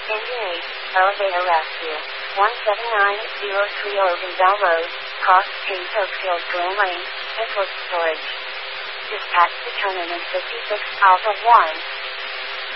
Engine 8, elevator rescue. 179-030 Gonzale Road, Cross Street, Oakfield, Glen Lane, Nicholas Storage. Dispatch determinant 56 Alpha 1.